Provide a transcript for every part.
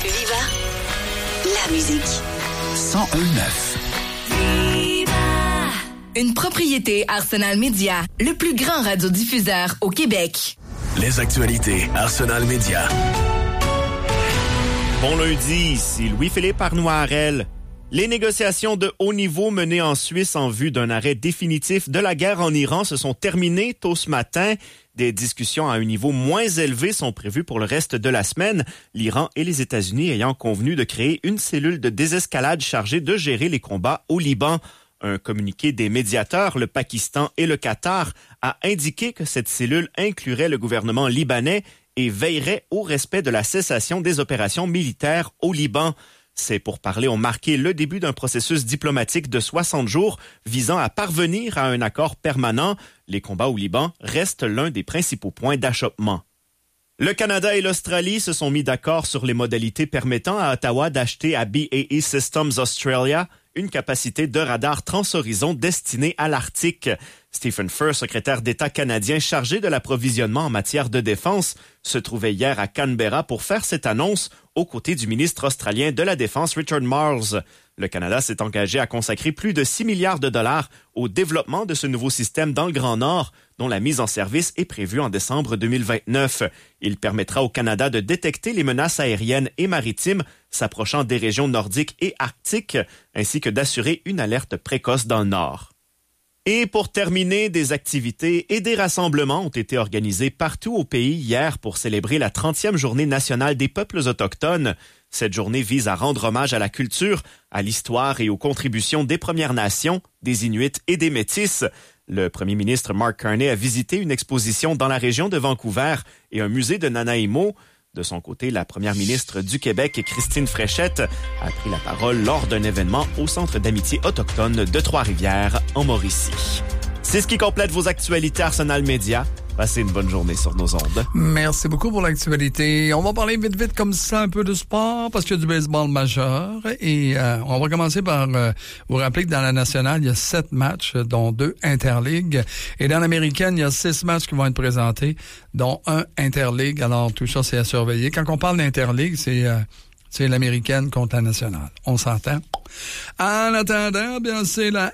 Viva la musique. 101.9. Une propriété Arsenal Media, le plus grand radiodiffuseur au Québec. Les actualités Arsenal Media. Bon lundi, ici Louis-Philippe Arnoirel. Les négociations de haut niveau menées en Suisse en vue d'un arrêt définitif de la guerre en Iran se sont terminées tôt ce matin. Des discussions à un niveau moins élevé sont prévues pour le reste de la semaine, l'Iran et les États-Unis ayant convenu de créer une cellule de désescalade chargée de gérer les combats au Liban. Un communiqué des médiateurs, le Pakistan et le Qatar, a indiqué que cette cellule inclurait le gouvernement libanais et veillerait au respect de la cessation des opérations militaires au Liban. Ces pourparlers ont marqué le début d'un processus diplomatique de 60 jours visant à parvenir à un accord permanent. Les combats au Liban restent l'un des principaux points d'achoppement. Le Canada et l'Australie se sont mis d'accord sur les modalités permettant à Ottawa d'acheter à BAE Systems Australia une capacité de radar transhorizon destinée à l'Arctique. Stephen Furr, secrétaire d'État canadien chargé de l'approvisionnement en matière de défense, se trouvait hier à Canberra pour faire cette annonce aux côtés du ministre australien de la Défense Richard Marles. Le Canada s'est engagé à consacrer plus de 6 milliards de dollars au développement de ce nouveau système dans le Grand Nord, dont la mise en service est prévue en décembre 2029. Il permettra au Canada de détecter les menaces aériennes et maritimes s'approchant des régions nordiques et arctiques, ainsi que d'assurer une alerte précoce dans le Nord. Et pour terminer, des activités et des rassemblements ont été organisés partout au pays hier pour célébrer la 30e journée nationale des peuples autochtones. Cette journée vise à rendre hommage à la culture, à l'histoire et aux contributions des Premières Nations, des Inuits et des Métis. Le premier ministre Mark Carney a visité une exposition dans la région de Vancouver et un musée de Nanaimo. De son côté, la première ministre du Québec, Christine Fréchette, a pris la parole lors d'un événement au Centre d'amitié autochtone de Trois-Rivières, en Mauricie. C'est ce qui complète vos actualités Arsenal Media. Passez une bonne journée sur nos ondes. Merci beaucoup pour l'actualité. On va parler vite comme ça un peu de sport parce qu'il y a du baseball majeur. Et on va commencer par vous rappeler que dans la nationale, il y a 7 matchs, dont 2 interligues. Et dans l'américaine, il y a 6 matchs qui vont être présentés, dont 1 interligue. Alors tout ça, c'est à surveiller. Quand on parle d'interligue, c'est l'américaine contre la nationale. On s'entend? En attendant, bien, c'est la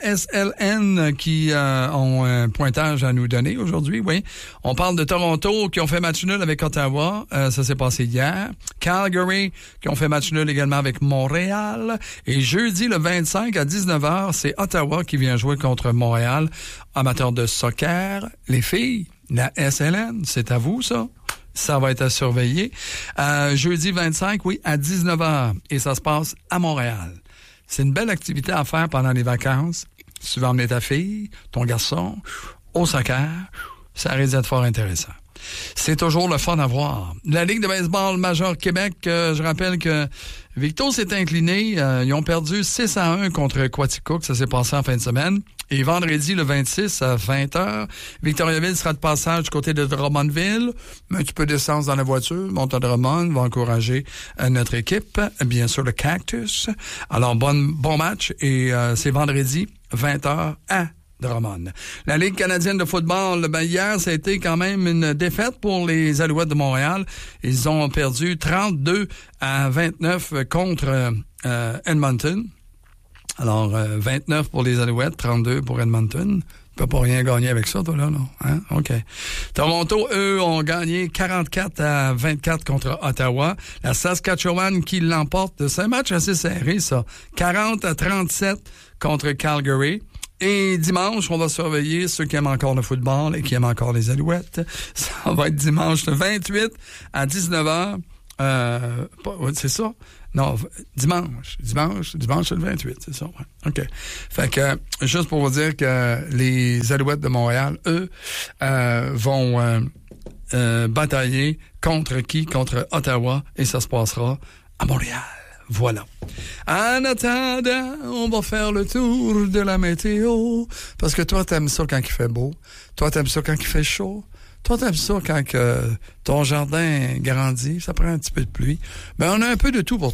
SLN qui ont un pointage à nous donner aujourd'hui, oui. On parle de Toronto qui ont fait match nul avec Ottawa. Ça s'est passé hier. Calgary qui ont fait match nul également avec Montréal. Et jeudi, le 25 à 19h, c'est Ottawa qui vient jouer contre Montréal. Amateur de soccer, les filles, la SLN, c'est à vous, ça? Ça va être à surveiller. Jeudi 25, oui, à 19h. Et ça se passe à Montréal. C'est une belle activité à faire pendant les vacances. Si tu veux emmener ta fille, ton garçon, au soccer, ça risque d'être fort intéressant. C'est toujours le fun à voir. La Ligue de baseball majeure Québec, je rappelle que Victo s'est incliné. Ils ont perdu 6-1 contre Quaticook. Ça s'est passé en fin de semaine. Et vendredi, le 26 à 20h, Victoriaville sera de passage du côté de Drummondville. Un petit peu d'essence dans la voiture. Monte à Drummond va encourager notre équipe. Bien sûr, le Cactus. Alors, bon match. Et c'est vendredi, 20h à Drummond. La Ligue canadienne de football, hier, ça a été quand même une défaite pour les Alouettes de Montréal. Ils ont perdu 32-29 contre Edmonton. Alors, 29 pour les Alouettes, 32 pour Edmonton. Tu peux pas rien gagner avec ça, toi, là, non? Hein? OK. Toronto, eux, ont gagné 44-24 contre Ottawa. La Saskatchewan qui l'emporte. C'est un match assez serré, ça. 40-37 contre Calgary. Et dimanche, on va surveiller ceux qui aiment encore le football et qui aiment encore les Alouettes. Ça va être dimanche le 28 à 19h. C'est ça? Non, dimanche, c'est le 28, c'est ça. Ouais. OK. Fait que, juste pour vous dire que les Alouettes de Montréal, eux, vont batailler contre qui? Contre Ottawa. Et ça se passera à Montréal. Voilà. En attendant, on va faire le tour de la météo. Parce que toi, t'aimes ça quand il fait beau. Toi, t'aimes ça quand il fait chaud. Toi, t'aimes ça quand ton jardin grandit. Ça prend un petit peu de pluie. Ben, on a un peu de tout pour toi.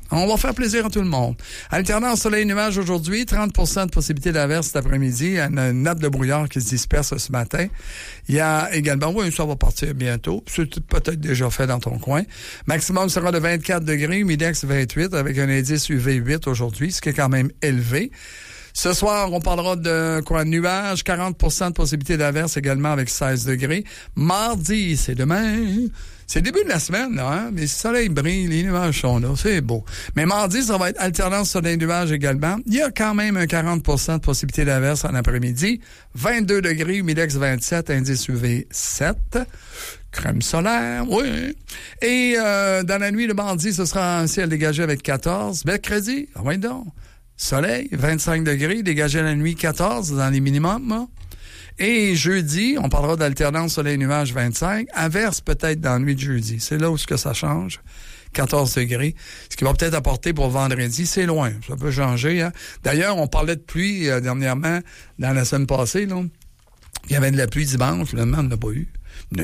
On va faire plaisir à tout le monde. Alternance soleil-nuage aujourd'hui, 30% de possibilité d'averse cet après-midi. Il y a une nappe de brouillard qui se disperse ce matin. Il y a également, oui, ça va partir bientôt. C'est peut-être déjà fait dans ton coin. Maximum sera de 24 degrés, humidex 28, avec un indice UV 8 aujourd'hui, ce qui est quand même élevé. Ce soir, on parlera de nuages, 40% de possibilité d'averse également avec 16 degrés. Mardi, c'est demain. C'est le début de la semaine, là, hein? Mais le soleil brille, les nuages sont là, c'est beau. Mais mardi, ça va être alternance soleil-nuage également. Il y a quand même un 40% de possibilité d'averse en après-midi. 22 degrés, humidex 27, indice UV 7. Crème solaire, oui. Et dans la nuit de mardi, ce sera un ciel dégagé avec 14. Mercredi, oui donc. Soleil, 25 degrés, dégagé la nuit 14 dans les minimums, hein? Et jeudi, on parlera d'alternance soleil-nuage 25. Averse peut-être dans la nuit de jeudi. C'est là où ça change. 14 degrés. Ce qui va peut-être apporter pour vendredi, c'est loin. Ça peut changer, hein. D'ailleurs, on parlait de pluie dernièrement, dans la semaine passée, là. Il y avait de la pluie dimanche, finalement, on n'a pas eu.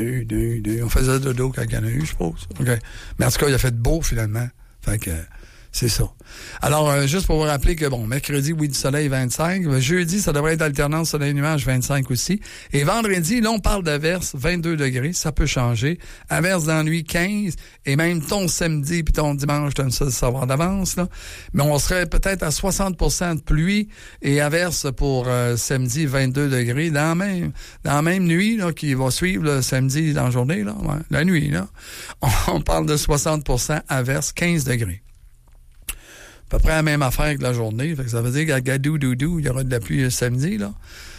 On faisait dodo quand il y en a eu, je suppose. Okay. Mais en tout cas, il a fait beau, finalement. Fait que... c'est ça. Alors, juste pour vous rappeler que, bon, mercredi, oui, du soleil, 25. Jeudi, ça devrait être alternance soleil-nuage, 25 aussi. Et vendredi, là, on parle d'averse, 22 degrés. Ça peut changer. Averse dans la nuit, 15. Et même ton samedi puis ton dimanche, je donne ça de savoir d'avance, là. Mais on serait peut-être à 60% de pluie et averse pour samedi, 22 degrés. Dans la même nuit, là, qui va suivre le samedi dans la journée, là. Ouais, la nuit, là. On parle de 60% averse, 15 degrés. À peu près la même affaire que la journée. Fait que ça veut dire qu'à Gadou-Doudou, il y aura de la pluie samedi, là.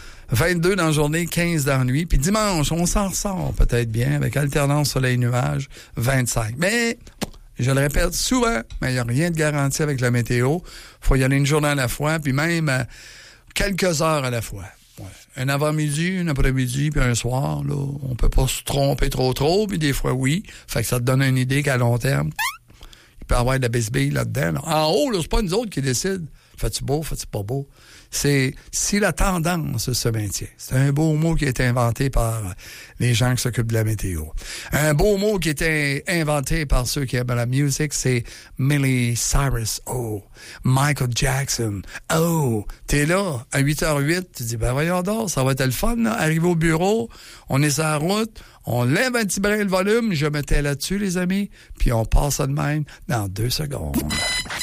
22 dans la journée, 15 dans la nuit. Puis dimanche, on s'en ressort peut-être bien avec alternance soleil-nuage, 25. Mais, je le répète souvent, mais il n'y a rien de garanti avec la météo. Faut y aller une journée à la fois, puis même quelques heures à la fois. Ouais. Un avant-midi, un après-midi, puis un soir, là, on peut pas se tromper trop, puis des fois, oui. Fait que ça te donne une idée qu'à long terme... il peut y avoir de la bisbille là-dedans. Là. En haut, là, c'est pas nous autres qui décident. Fais-tu beau, fais-tu pas beau? C'est si la tendance se maintient. C'est un beau mot qui a été inventé par les gens qui s'occupent de la météo. Un beau mot qui a été inventé par ceux qui aiment la musique, c'est Miley Cyrus. Oh, Michael Jackson. Oh, t'es là, à 8h08, tu dis, ben voyons donc, ça va être le fun, là. Arrivé au bureau, on est sur la route, on lève un petit brin le volume, je mettais là-dessus, les amis, puis on passe ça de même dans 2 secondes.